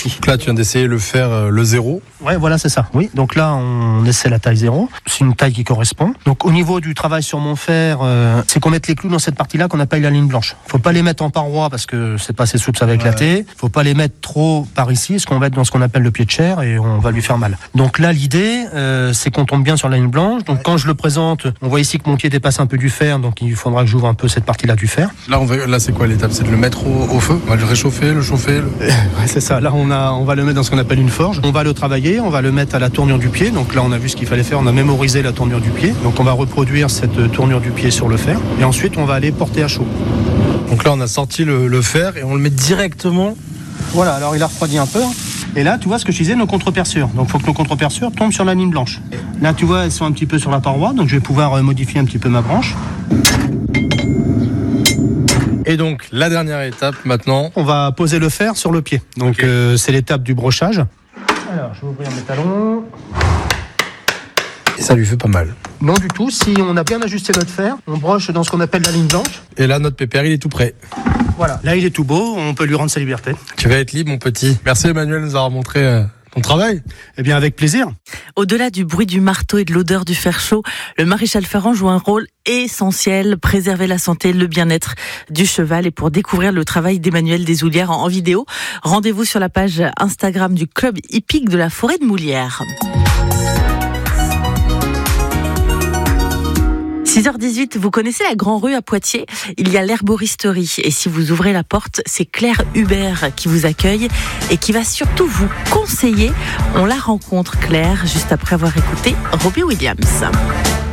aussi. Donc là, tu viens d'essayer le fer, le 0. Ouais, voilà, c'est ça. Oui. Donc là, on essaie la taille 0. C'est une taille qui correspond. Donc au niveau du travail sur mon fer, c'est qu'on mette les clous dans cette partie-là qu'on appelle la ligne blanche. Faut pas les mettre en paroi parce que c'est pas assez souple, ça va éclater. Faut pas les mettre trop par ici, parce qu'on va être dans ce qu'on appelle le pied de chair et on va lui faire mal. Donc là, l'idée, c'est qu'on tombe bien sur la ligne blanche. Donc quand je le présente, on voit ici que mon pied dépasse un peu du fer, donc il faudra que j'ouvre un peu cette partie-là du fer. Là, c'est quoi l'étape? C'est de le mettre au feu? On va le réchauffer, le chauffer Ouais, c'est ça. Là, on va le mettre dans ce qu'on appelle une forge. On va le travailler, on va le mettre à la tournure du pied. Donc là, on a vu ce qu'il fallait faire. On a mémorisé la tournure du pied. Donc on va reproduire cette tournure du pied sur le fer. Et ensuite, on va aller porter à chaud. Donc là, on a sorti le fer et on le met directement. Voilà, alors il a refroidi un peu. Et là, tu vois ce que je disais, nos contre-perçures. Donc il faut que nos contre-perçures tombent sur la ligne blanche. Là, tu vois, elles sont un petit peu sur la paroi. Donc je vais pouvoir modifier un petit peu ma branche. Et donc, la dernière étape maintenant. On va poser le fer sur le pied. Donc c'est l'étape du brochage. Alors, je vais ouvrir mes talons. Et ça lui fait pas mal. Non du tout, si on a bien ajusté notre fer, on broche dans ce qu'on appelle la ligne blanche. Et là, notre pépère, il est tout prêt. Voilà, là il est tout beau, on peut lui rendre sa liberté. Tu vas être libre, mon petit. Merci Emmanuel de nous avoir montré ton travail. Eh bien, avec plaisir. Au-delà du bruit du marteau et de l'odeur du fer chaud, le maréchal Ferrand joue un rôle essentiel, préserver la santé, le bien-être du cheval. Et pour découvrir le travail d'Emmanuel Desoulières en vidéo, rendez-vous sur la page Instagram du Club hippique de la Forêt de Moulières. 6h18, vous connaissez la Grand Rue à Poitiers? Il y a l'herboristerie. Et si vous ouvrez la porte, c'est Claire Hubert qui vous accueille et qui va surtout vous conseiller. On la rencontre, Claire, juste après avoir écouté Robbie Williams.